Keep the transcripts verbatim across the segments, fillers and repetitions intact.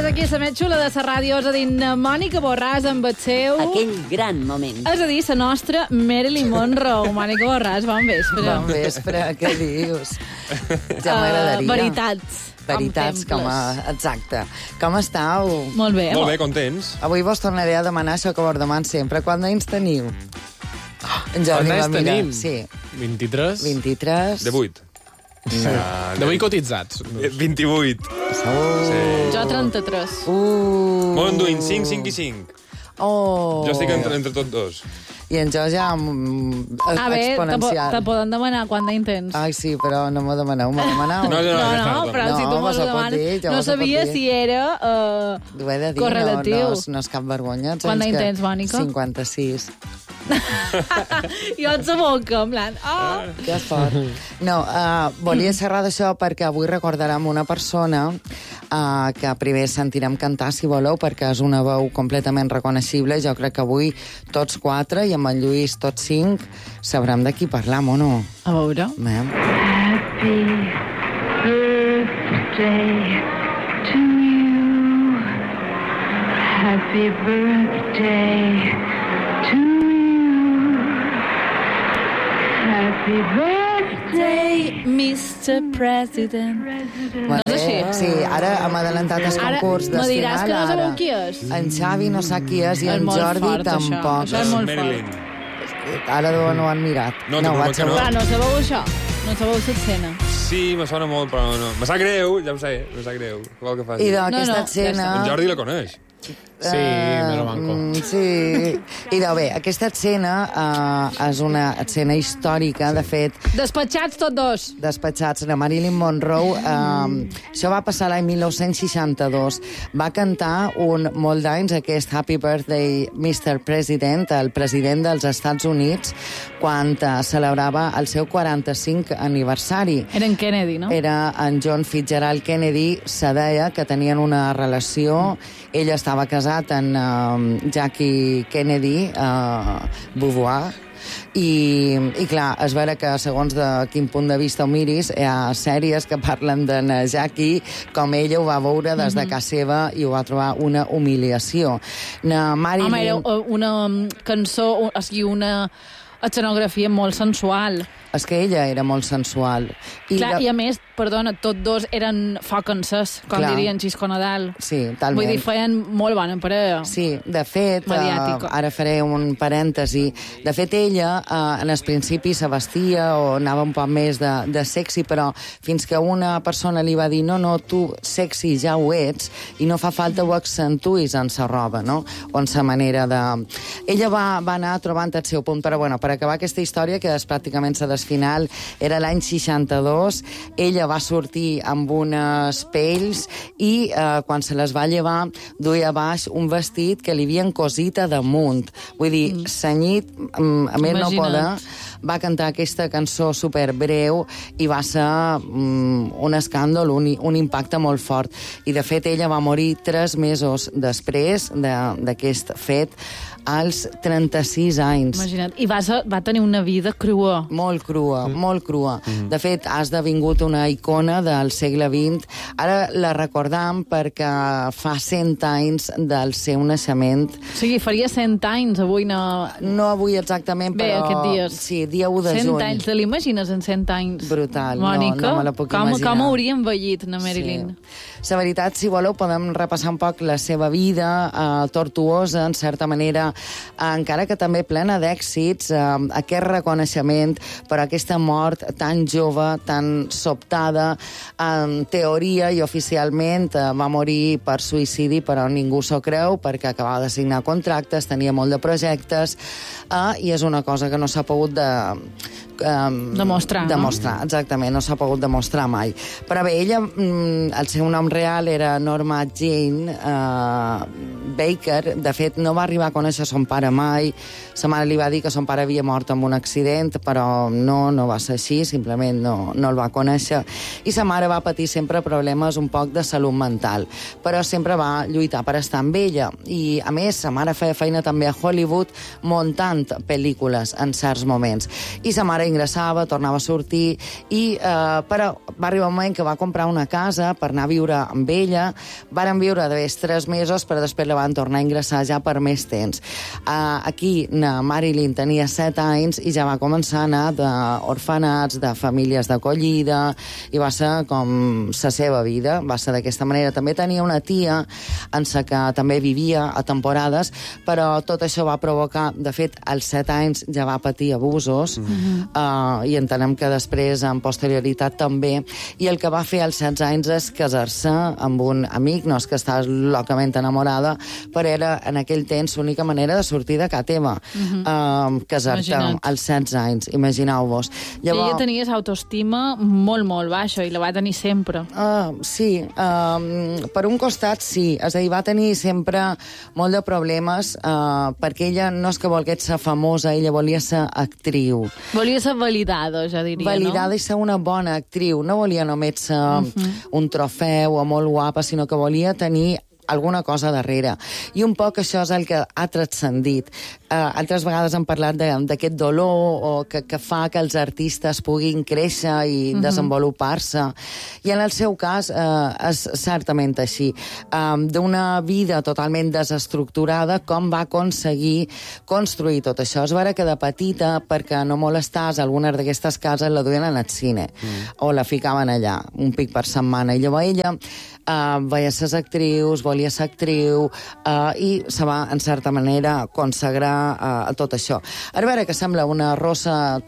aquí a la més xula de la ràdio, és a dir, Mònica Borràs amb el seu... Aquell gran moment. És a dir, la nostra Marilyn Monroe. Mònica Borràs, bon vespre. Bon vespre, què dius? Ja m'agradaria. Uh, veritats. Veritats, com a... Exacte. Com estàu? Molt bé. Molt bé, contents. Avui vos tornaré a demanar això que vos deman sempre. Quants anys teniu? En Jordi Quants va anys mirar. tenim? Sí. vint-i-tres? vint-i-tres. De vuit. No. De vuit cotitzats. vint-i-vuit. Sí. Jo trenta-tres. Uh. Molt enduint, cinc, cinc i cinc. Oh. Jo estic entre, entre tots dos. I en jo ja mm, A veure, te, po exponencial. te poden demanar quant d'any tens. Ai, sí, però no m'ho demaneu. M'ho demaneu? No, no, No, ja no, està, però no, si tu vos mos ho ho pot demanes... dir, jo No vos ho pot sabia dir. si era uh, Ho he de dir, correlatiu. no, no, no és cap vergonya. Els Quant anys d'any que- tens, Mònica? cinquanta-sis. Jo et sa boca, en plan... Oh. Que fort. No, uh, volia xerrar d'això perquè avui recordarem una persona uh, que primer sentirem cantar, si voleu, perquè és una veu completament reconeixible. Jo crec que avui tots quatre, i amb en Lluís tots cinc, sabrem de qui parlam o no. A veure... Mem. Happy birthday to you. Happy birthday to you. Happy birthday, mister President. Bueno, és així? sí, ara hem adelantat el Ara concurs de me diràs final. que no sabeu ara. qui és? En Xavi no sap qui és i És en molt Jordi fort, això. tampoc. Això és molt Marilyn. Ara no, no ho han mirat. No, t'ho ho prometo vaig que no. Clar, no sabeu això? No sabeu l'escena? Sí, me sona molt, però no. Me sap greu, ja ho sé, me sap greu. Què vol que faci? I d'aquesta No, no, ja escena... En Jordi la coneix. Sí, me lo manco. Mm, sí. I de bé, aquesta escena uh, és una escena històrica, de fet, Despatxats tots dos. despatxats de Marilyn Monroe. Um, això va passar l'any mil nou-cents seixanta-dos. Va cantar un molt d'anys aquest Happy Birthday, mister President, el president dels Estats Units, quan uh, celebrava el seu quaranta-cinc aniversari. Era en Kennedy, no? Era en John Fitzgerald Kennedy, se deia que tenien una relació. Ell estava casat amb uh, Jackie Kennedy, uh, Beauvoir, i, i clar, es vera que segons de quin punt de vista ho miris, hi ha sèries que parlen de Jackie, com ella ho va veure des de casa seva i ho va trobar una humiliació. Na Marilyn... Home, era una cançó, o sigui, una escenografia molt sensual. És que ella era molt sensual. I, Clar, de... i a més, perdona, tots dos eren foc encès, com Clar. dirien Xisco Nadal. Sí, talment. Vull dir, feien molt bona parella. Sí, de fet, uh, Mediàtica. ara faré un parèntesi, de fet ella uh, en el principi se vestia o anava un poc més de, de sexy, però fins que una persona li va dir no, no, tu sexy ja ho ets i no fa falta ho accentuïs en sa roba, no? O en sa manera de... Ella va, va anar trobant el seu punt, però bueno, per acabar aquesta història, que és pràcticament sa final, era l'any seixanta-dos, ella va sortir amb unes pells i eh, quan se les va llevar duia a baix un vestit que li havien cosit a damunt. Vull dir, mm. senyit, mm, a més no Imagina't. poder, va cantar aquesta cançó superbreu i va ser mm, un escàndol, un, un impacte molt fort. I de fet ella va morir tres mesos després d'aquest de, fet, als trenta-sis anys. Imagina't. I va, ser, va tenir una vida crua. Molt crua, mm. molt crua. Mm. De fet, ha esdevingut una icona del segle vint. Ara la recordam perquè fa cent anys del seu naixement. O sigui, faria cent anys avui, no... No avui exactament, Bé, però... aquest dies. Sí, dia u de cent juny. anys, te l'imagines en cent anys? Brutal, Mònica, no, no me la puc com, imaginar. Com hauria envellit, na Marilyn? Sí. La veritat, si voleu, podem repassar un poc la seva vida, eh, tortuosa, en certa manera, eh, encara que també plena d'èxits, eh, aquest reconeixement, però aquesta mort tan jove, tan sobtada, en teoria i oficialment eh, va morir per suïcidi, però ningú s'ho creu, perquè acabava de signar contractes, tenia molt de projectes, eh, i és una cosa que no s'ha pogut de... Um, demostrar, demostrar, no? Exactament, no s'ha pogut demostrar mai. Però bé, ella, mm, el seu nom real era Norma Jane uh, Baker. De fet, no va arribar a conèixer son pare mai. Sa mare li va dir que son pare havia mort en un accident, però no, no va ser així, simplement no, no el va conèixer. I sa mare va patir sempre problemes un poc de salut mental, però sempre va lluitar per estar amb ella. I, a més, sa mare feia feina també a Hollywood muntant pel·lícules en certs moments. I sa mare ingressava, tornava a sortir, i eh, però va arribar un moment que va comprar una casa per anar a viure amb ella. Varen viure de tres mesos, però després la van tornar a ingressar ja per més temps. Uh, aquí na Marilyn tenia set anys i ja va començar a anar d'orfanats, de famílies d'acollida, i va ser com la seva vida, va ser d'aquesta manera. També tenia una tia en la que també vivia a temporades, però tot això va provocar, de fet, als set anys ja va patir abusos, mm-hmm. uh, i entenem que després, en posterioritat, també. I el que va fer als setze anys és casar-se amb un amic, no és que estàs locament enamorada, però era en aquell temps l'única manera de sortir de casa teva. Mm-hmm. uh, casar-te als setze anys, imagineu-vos. Llavors... Ella tenia autoestima molt, molt baixa i la va tenir sempre. Uh, sí, uh, per un costat sí, és a dir, va tenir sempre molt de problemes, uh, perquè ella no és que volgués ser famosa, ella volia ser actriu. Volia ser validada, ja diria, validada no? I ser una bona actriu. No volia només ser uh-huh. un trofeu o molt guapa, sinó que volia tenir alguna cosa darrere. I un poc això és el que ha transcendit. Uh, altres vegades hem parlat d'aquest dolor o que, que fa que els artistes puguin créixer i uh-huh. desenvolupar-se. I en el seu cas uh, és certament així. Um, D'una vida totalment desestructurada, com va aconseguir construir tot això. És vera que de petita, perquè no molestàs, algunes d'aquestes cases la duien al cine, mm. o la ficaven allà, un pic per setmana. I llavors ella uh, veia ses actrius, volia ser actriu, uh, i se va, en certa manera, consagrar uh, a tot això. És vera que sembla una rossa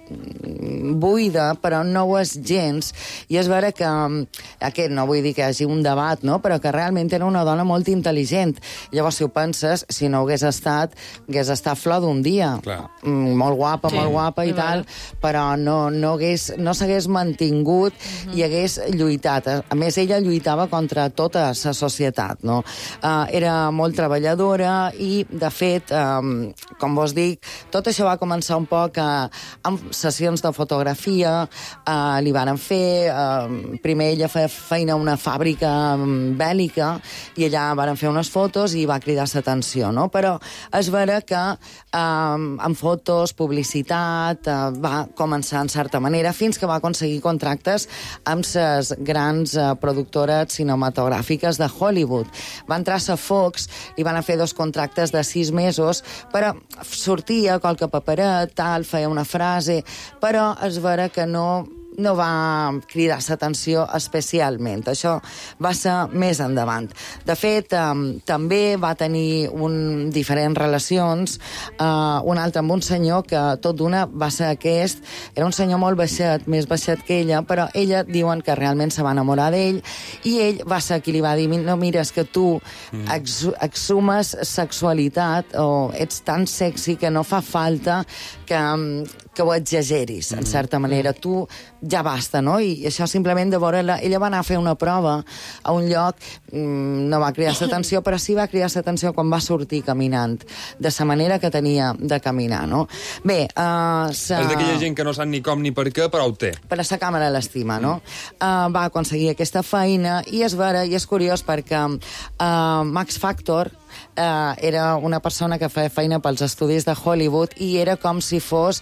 buida, però no ho és gens, i és vera que, aquest, no vull dir que hi hagi un debat, no? Però que realment era una dona molt intel·ligent. Llavors, si ho penses, si no hagués estat, hagués estat flor d'un dia. Mm, molt guapa, sí, molt guapa i tal, però no, no, hagués, no s'hagués mantingut uh-huh. i hagués lluitat. A més, ella lluitava contra tota la societat, no? Uh, era molt treballadora i, de fet, um, com vos dic, tot això va començar un poc uh, amb sessions de fotografia, uh, li van fer, uh, primer ella feia feina a una fàbrica um, bèl·lica i allà van fer unes fotos i va cridar l'atenció, no? Però és vera que um, amb fotos, publicitat, uh, va començar en certa manera fins que va aconseguir contractes amb les grans uh, productores cinematogràfiques de Hollywood. Va entrar a Fox i van fer dos contractes de sis mesos, però sortia qualque paperet, tal, feia una frase, però és vera que no... no va cridar l'atenció especialment. Això va ser més endavant. De fet, um, també va tenir un, diferents relacions, uh, un altre amb un senyor que tot d'una va ser aquest, era un senyor molt baixet, més baixet que ella, però ella diuen que realment se va enamorar d'ell, i ell va ser qui li va dir, no, mira, és que tu ex, exhumes sexualitat o ets tan sexy que no fa falta que... que ho exageris, en certa manera. Tu ja basta, no? I això simplement de veure-la... Ella va anar a fer una prova a un lloc, mmm, no va cridar l'atenció, però sí va cridar l'atenció quan va sortir caminant, de la manera que tenia de caminar, no? Bé, uh, sa... És d'aquella gent que no sap ni com ni per què, però ho té. Per a sa càmera l'estima, no? Mm. Uh, va aconseguir aquesta feina, i és vera, i és curiós, perquè uh, Max Factor Uh, era una persona que feia feina pels estudis de Hollywood i era com si fos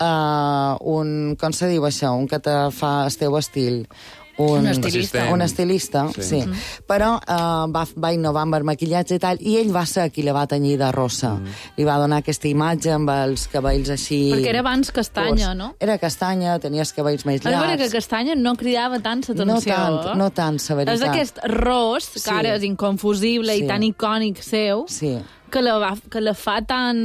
uh, un... com se diu això? Un que te fa el teu estil. Un, un estilista. Un estilista, sí. sí. Mm. Però uh, va, va innovar amb el maquillatge i tal, i ell va ser qui la va tenyir de rossa. Mm. Li va donar aquesta imatge amb els cabells així... Perquè era abans castanya, no? Era castanya, tenia els cabells més llargs. Ara que castanya no cridava tant l'atenció. No tant, eh? no tant, la veritat. És aquest ros, que sí. ara és inconfusible sí. i tan icònic seu... Sí. Que la, va, que la fa tan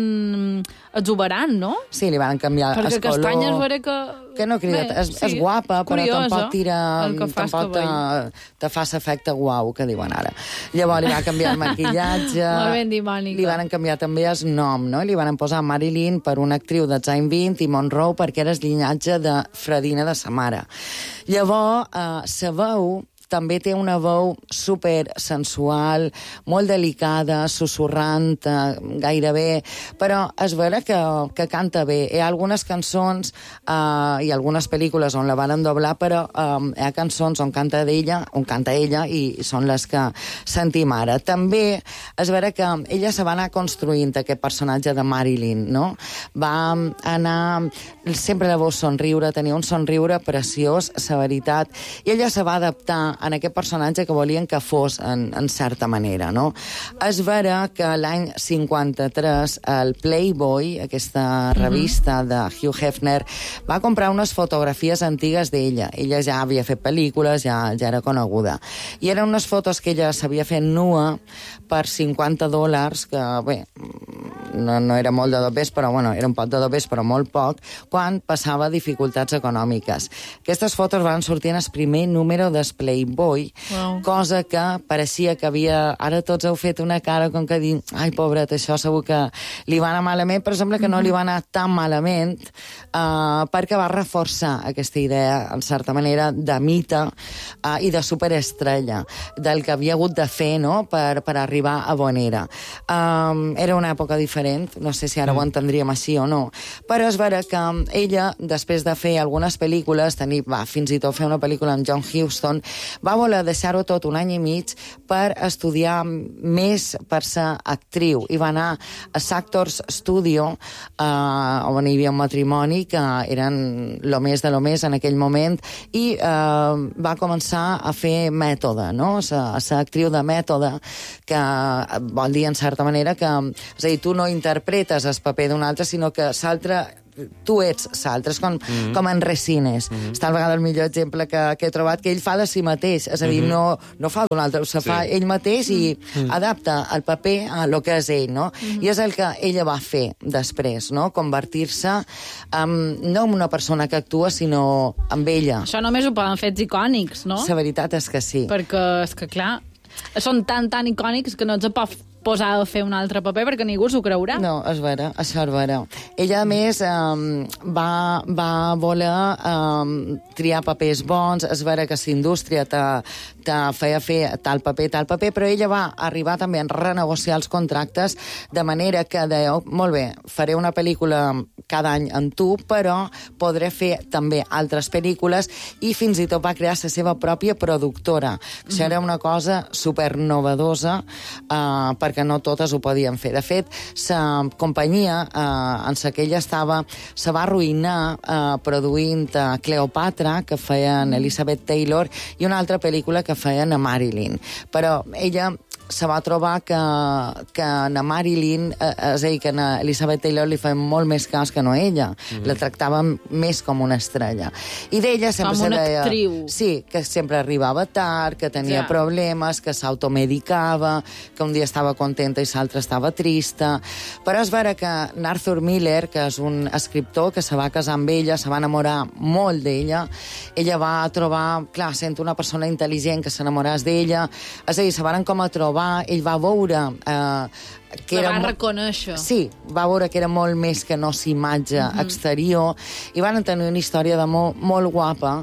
exuberant, no? Sí, li van canviar Perquè el color. Perquè Castanya és vera que... Que no crida, Bé, és, sí. és guapa, però Curiosa, tampoc tira... Tampoc te, te fa l'efecte guau, que diuen ara. Llavors li va canviar el maquillatge... Molt ben dit, Mònica. Li van canviar també el nom, no? Li van posar Marilyn per una actriu dels anys vint i Monroe perquè era el llinatge de Fredina de sa mare. Llavors, eh, sabeu també té una veu super sensual, molt delicada, susurrant, eh, gairebé, però és vera que, que canta bé. Hi ha algunes cançons eh, i algunes pel·lícules on la van doblar, però eh, hi ha cançons on canta d'ella, on canta ella, i són les que sentim ara. També és vera que ella se va anar construint aquest personatge de Marilyn, no? Va anar... Sempre la veu somriure, tenia un somriure preciós, la veritat, i ella se va adaptar en aquest personatge que volien que fos, en, en certa manera, no? És vera que l'any cinquanta-tres el Playboy, aquesta revista de Hugh Hefner, va comprar unes fotografies antigues d'ella. Ella ja havia fet pel·lícules, ja, ja era coneguda. I eren unes fotos que ella s'havia fet nua per cinquanta dòlars, que, bé, no, no era molt de dobers, però, bueno, era un pot de dobers, però molt poc, quan passava dificultats econòmiques. Aquestes fotos van sortir en el primer número del Playboy, wow. Cosa que pareixia que havia... Ara tots heu fet una cara com que dir, ai, pobret, això segur que li va anar malament, però sembla que no li va anar tan malament, uh, perquè va reforçar aquesta idea, en certa manera, de mite uh, i de superestrella, del que havia hagut de fer, no?, per, per arribar a on era. Um, era una època diferent, no sé si ara mm. ho entendríem així o no, però és vera que ella, després de fer algunes pel·lícules, tenir, va, fins i tot fer una pel·lícula amb John Huston, va voler deixar-ho tot un any i mig per estudiar més per ser actriu, i va anar a Actors Studio, eh, on hi havia un matrimoni que eren lo més de lo més en aquell moment, i eh, va començar a fer mètode, no?, a ser actriu de mètode, que vol dir, en certa manera, que, és a dir, tu no interpretes el paper d'un altre, sinó que l'altre tu ets l'altre, és com, mm-hmm. com en Resines. Mm-hmm. Està a vegada el millor exemple que, que he trobat, que ell fa de si mateix, és a dir, mm-hmm. no, no fa d'un altre, se sí. fa ell mateix i mm-hmm. adapta el paper a lo que és ell, no? Mm-hmm. I és el que ella va fer després, no? Convertir-se en, no en una persona que actua, sinó en ella. Això només ho poden fer els icònics, no? La veritat és que sí. Perquè, és que clar, són tan, tan icònics que no ens pot posar a fer un altre paper perquè ningú s'ho creurà. No, és vera, això és vera. Ella, a més, um, va, va voler um, triar papers bons, és vera que la indústria te, te feia fer tal paper, tal paper, però ella va arribar també a renegociar els contractes de manera que deia, molt bé, faré una pel·lícula cada any amb tu, però podré fer també altres pel·lícules, i fins i tot va crear la seva pròpia productora. Mm-hmm. Això era una cosa supernovedosa, uh, per que no totes ho podien fer. De fet, la companyia eh, en la que ella estava se va arruïnar eh, produint eh, Cleopatra, que feien Elizabeth Taylor, i una altra pel·lícula que feien a Marilyn. Però ella se va trobar que, que a Marilyn, eh, és a dir, que a Elizabeth Taylor li feien molt més cas que no a ella. Mm-hmm. La tractaven més com una estrella. I d'ella sempre com se una deia... actriu. Sí, que sempre arribava tard, que tenia ja. problemes, que s'automedicava, que un dia estava contenta i l'altre estava trista. Però és vera que Arthur Miller, que és un escriptor que se va casar amb ella, se va enamorar molt d'ella, ella va trobar, clar, sent una persona intel·ligent que s'enamoràs d'ella, és a dir, se van com a trobar, ell va veure eh, que la era va reconèixer. Sí, va veure que era molt més que no s'imatge mm-hmm. exterior, i van tenir una història d'amor molt guapa.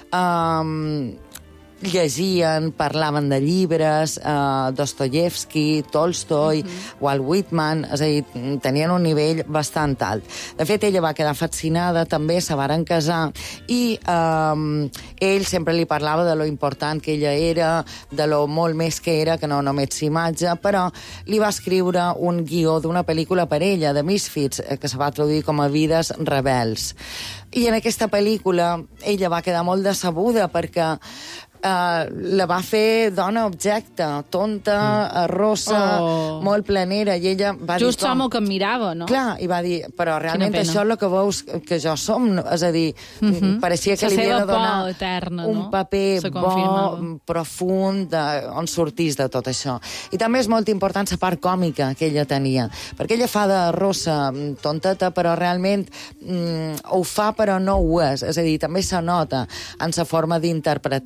Um, llegien, parlaven de llibres, eh, Dostoyevsky, Tolstoi, mm-hmm. Walt Whitman, és a dir, tenien un nivell bastant alt. De fet, ella va quedar fascinada, també se varen casar, i eh, ell sempre li parlava de lo important que ella era, de lo molt més que era, que no només s'imatge, però li va escriure un guió d'una pel·lícula per ella, de Misfits, que se va traduir com a Vides rebels. I en aquesta pel·lícula ella va quedar molt decebuda perquè Uh, la va fer dona objecte, tonta, mm. rossa, oh. molt planera, i ella va just dir... Just que em mirava, no? Clar, i va dir, però realment això és el que veus que jo som, és a dir, mm-hmm. pareixia que la li havia de donar eterna, un no? paper bo, profund, de, on sortís de tot això. I també és molt important la part còmica que ella tenia, perquè ella fa de rossa, tonteta, però realment mm, ho fa però no ho és, és a dir, també se nota en sa forma d'interpretar-ho, que ho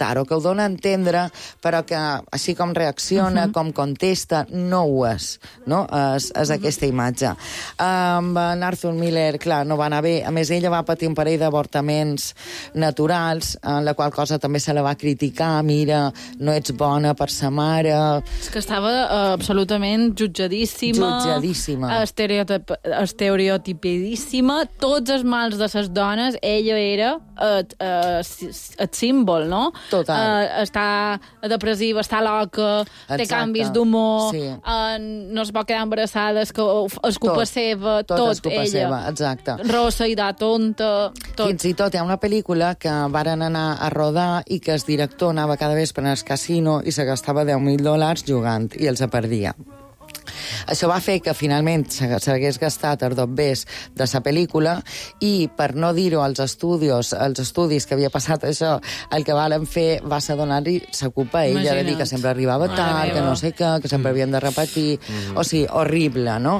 dona a entendre, però que així com reacciona, uh-huh. com contesta, no ho és, no? És, és uh-huh. aquesta imatge. Amb en Arthur Miller, clar, no va anar bé. A més, ella va patir un parell d'avortaments naturals, en la qual cosa també se la va criticar. Mira, no ets bona per sa mare. És que estava uh, absolutament jutjadíssima. Jutjadíssima. Estereotip estereotipidíssima. Tots els mals de les dones, ella era el, el, el símbol, no? Total. Uh, està depressiva, està loca, té Exacte. canvis d'humor, Sí. uh, no es pot quedar embarassada, és, que, és culpa Tot. seva, Tot tot, és culpa ella. seva, exacte. Rossa i da tonta, tot. Fins i tot hi ha una pel·lícula que varen anar a rodar i que el director anava cada vespre al casino i se gastava deu mil dòlars jugant i els perdia. Això va fer que finalment s'hagués gastat els dobbers de la pel·lícula i, per no dir-ho als estudis, als estudis que havia passat això, el que varen fer va ser donar-li la culpa a ella, Imagina't. de dir que sempre arribava Mare tard, meva. que no sé què, que sempre havien de repetir... Mm. O sigui, horrible, no?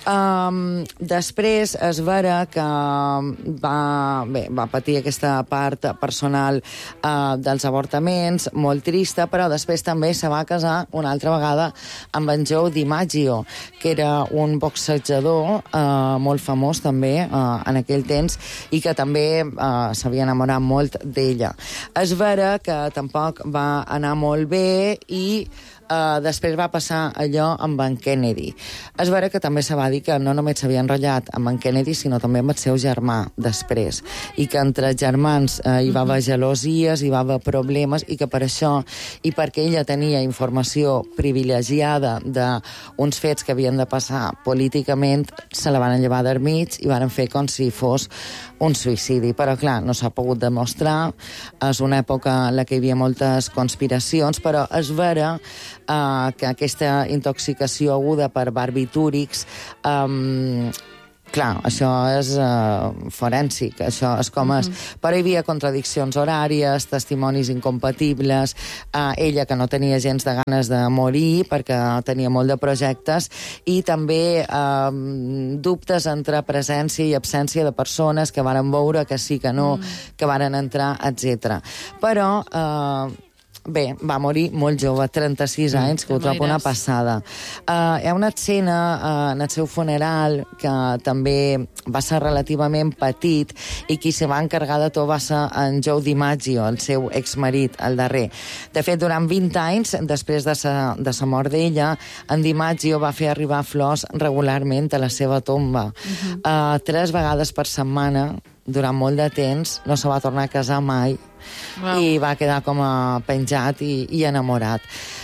Um, després es vera que va, bé, va patir aquesta part personal uh, dels avortaments, molt trista, però després també se va casar una altra vegada amb en Joe DiMaggio, que era un boxejador eh, molt famós també eh, en aquell temps i que també eh, s'havia enamorat molt d'ella. És vera que tampoc va anar molt bé i Uh, després va passar allò amb en Kennedy. És vera que també se va dir que no només s'havia enrotllat amb en Kennedy, sinó també amb el seu germà després, i que entre germans uh, hi va haver gelosies, hi va haver problemes, i que per això, i perquè ella tenia informació privilegiada d'uns fets que havien de passar políticament, se la van llevar del mig i van fer com si fos un suïcidi. Però, clar, no s'ha pogut demostrar. És una època en la que hi havia moltes conspiracions, però és vera Uh, que aquesta intoxicació aguda per barbitúrics, um, clar, això és uh, forènsic, això és com és. Mm-hmm. Però hi havia contradiccions horàries, testimonis incompatibles, uh, ella que no tenia gens de ganes de morir perquè tenia molt de projectes, i també uh, dubtes entre presència i absència de persones que varen veure que sí, que no, mm. que varen entrar, etcètera. Però... Uh, Bé, va morir molt jove, trenta-sis anys, que ho trobo una passada. Uh, hi ha una escena uh, en el seu funeral que també va ser relativament petit i qui se va encarregar de tot va ser en Joe DiMaggio, el seu exmarit, el darrer. De fet, durant vint anys, després de sa, de sa mort d'ella, en DiMaggio va fer arribar flors regularment a la seva tomba. Uh-huh. uh, tres vegades per setmana, durant molt de temps, no se va tornar a casar mai. Wow. I va quedar com a penjat i, i enamorat.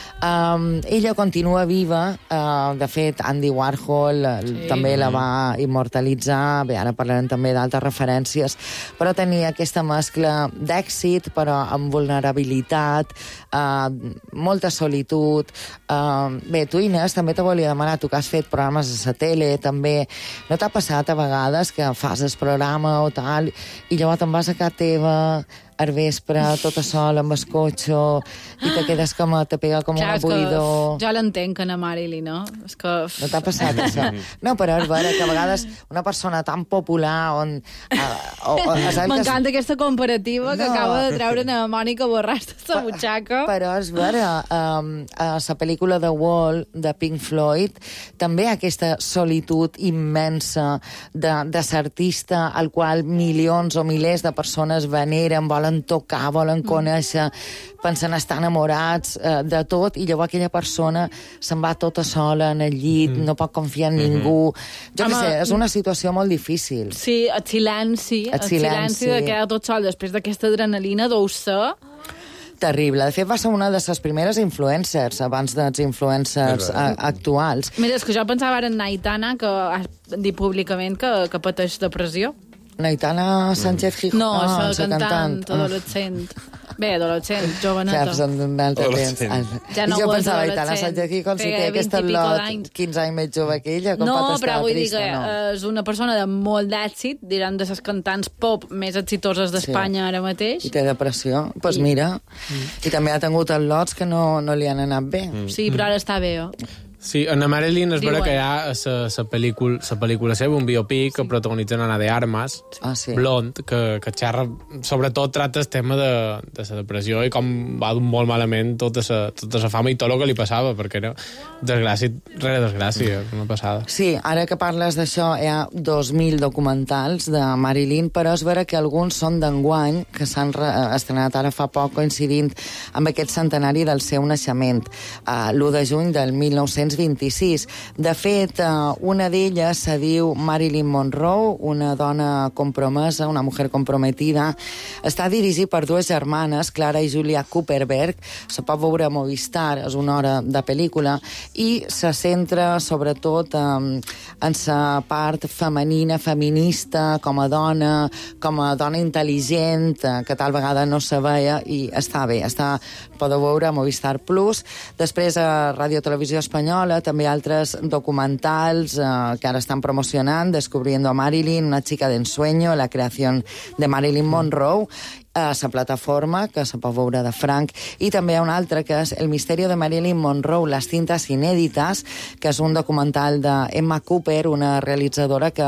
Um, ella continua viva, uh, de fet Andy Warhol sí. també la va immortalitzar, bé, ara parlarem també d'altres referències, però tenia aquesta mescla d'èxit però amb vulnerabilitat, uh, molta solitud. Uh, bé, tu, Inés, també te volia demanar, tu que has fet programes de la tele, també, no t'ha passat a vegades que fas el programa o tal i llavors te'n vas a casa teva al vespre, tota sola, amb el cotxe, i te quedes com a, te pega com Clar, una buidor. Jo l'entenc, Anna Marily, no? És que... No t'ha passat això? No, però és vera que a vegades una persona tan popular on... Uh, o, o, M'encanta aquesta comparativa no. que acaba de treure a Mònica Borràs de la butxaca. Però és vera, um, a la pel·lícula The Wall de Pink Floyd també aquesta solitud immensa de, de l'artista al qual milions o milers de persones veneren, volen tocar, volen conèixer, pensen estar enamorats eh, de tot, i llavors aquella persona se'n va tota sola en el llit, mm. no pot confiar en mm-hmm. ningú. Jo què sé, és una situació molt difícil. Sí, el silenci, el, el silenci, silenci de quedar tot sol després d'aquesta adrenalina deu ser... Terrible. De fet, va ser una de les primeres influencers, abans dels influencers a, actuals. Mira, és que jo pensava ara en Aitana, que ha dit públicament que, que pateix depressió. Aitana Sánchez Gijón. No, ah, és el cantant, cantant adolescent. Bé, adolescent, joveneta. Ja, doncs un altre temps. Ja no I jo ho és pensava, Aitana Sánchez Gijón, si té aquest lot quinze anys més jove que ella, com no, pot estar però vull trista, dir que no? és una persona de molt d'èxit, diran de les cantants pop més exitoses d'Espanya sí. ara mateix. I té depressió. Doncs pues mira, mm. i també ha tingut el lots que no, no li han anat bé. Mm. Sí, però ara està bé, oh? Sí, en la Marilyn es vera Diuen. que hi ha la pel·lícula, la pel·lícula seva, un biopic sí. que protagonitzen Ana de Armas, Ah, sí. Blond, que, que xerra, sobretot tracta el tema de, de la depressió i com va molt malament tota la, tota la fama i tot el que li passava, perquè era desgràcia rere desgràcia, una passada. Sí, ara que parles d'això, hi ha dos mil documentals de Marilyn, però és vera que alguns són d'enguany, que s'han re- estrenat ara fa poc, coincidint amb aquest centenari del seu naixement, uh, l'u de juny del mil nou-cents vint-i-sis. De fet, uh, una d'elles se diu Marilyn Monroe, una dona compromesa, una mujer comprometida. Està dirigit per dues germanes, Clara i Julia Kuperberg. Se pot veure a Movistar, és una hora de pel·lícula, i se centra sobretot um, en la part femenina, feminista, com a dona, com a dona intel·ligent, uh, que tal vegada no se veia, i està bé, està, podeu veure a Movistar Plus. Després a Radio Televisió Espanyola també altres documentals eh, que ara estan promocionant, Descubriendo a Marilyn, Una chica de ensueño, la creación de Marilyn Monroe, a la plataforma, que se pot veure de franc, i també hi ha un altre, que és El misterio de Marilyn Monroe, les cintes inèdites, que és un documental d'Emma Cooper, una realitzadora que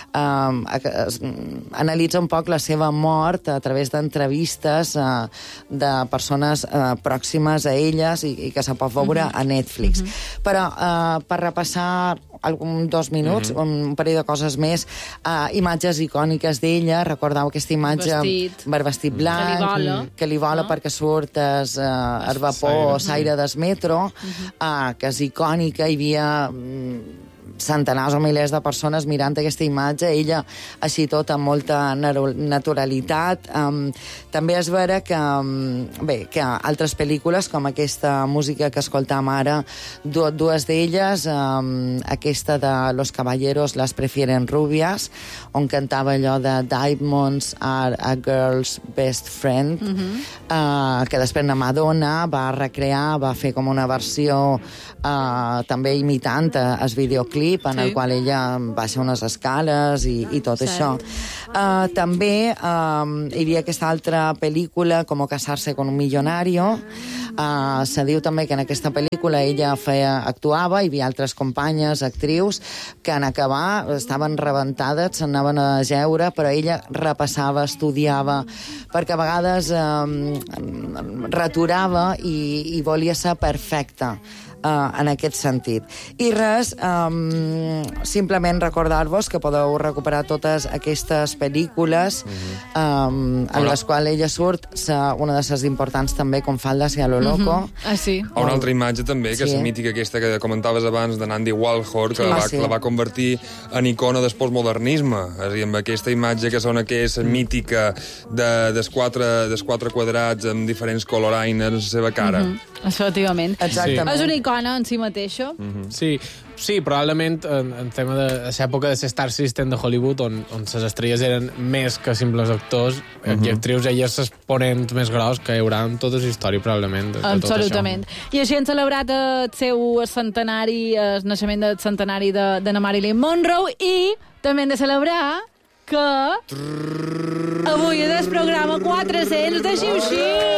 eh, analitza un poc la seva mort a través d'entrevistes eh, de persones eh, pròximes a elles i, i que se pot veure mm-hmm. a Netflix. Mm-hmm. Però eh, per repassar algun dos minuts, mm-hmm. un parell de coses més, uh, imatges icòniques d'ella, recordeu aquesta imatge Vestit. per vestit blanc, Que li vola. que li vola no? perquè surt es, uh, el vapor, l'aire del metro, uh-huh. uh, que és icònica, hi havia mm, centenars o milers de persones mirant aquesta imatge, ella així tot amb molta naturalitat. Um, també és vera que, um, bé, que altres pel·lícules, com aquesta música que escoltam ara, du dues d'elles, um, aquesta de Los caballeros las prefieren rubias, on cantava allò de Diamonds are a girl's best friend, uh-huh. uh, que després la Madonna va recrear, va fer com una versió uh, també imitant el videoclip en sí. el qual ella baixa unes escales i, i tot Cert. això. Uh, també uh, hi havia aquesta altra pel·lícula, Com casarse con un millonario. Uh, se diu també que en aquesta pel·lícula ella feia, actuava, hi havia altres companyes, actrius, que en acabar estaven rebentades, s'anaven a jeure, però ella repassava, estudiava, perquè a vegades uh, returava i, i volia ser perfecta. Uh, en aquest sentit. I res, um, simplement recordar-vos que podeu recuperar totes aquestes pel·lícules mm-hmm. um, en Hola. les quals ella surt, sa, una de les importants també, com Falda hacia lo loco. Mm-hmm. Ah, sí? O una altra imatge també, que és sí. la mítica aquesta que comentaves abans de Andy Warhol, que Sí. la, Ah, va, sí. la va convertir en icona del postmodernisme. És a dir, amb aquesta imatge que sona que és mítica de, des, quatre, des quatre quadrats amb diferents coloraines en la seva cara. Mm-hmm. Efectivament. Exactament. És una icona en si mateixa. Mm-hmm. Sí, sí, probablement en, en tema de l'època de Star System de Hollywood, on, on les estrelles eren més que simples actors mm-hmm. i actrius, elles s'exponents més gros que hi haurà en tota la història, probablement. De, de Absolutament. Tot I així han celebrat el seu centenari, el naixement del centenari de, de Marilyn Monroe, i també hem de celebrar que avui és el programa quatre-cents de Xiu-Xiu!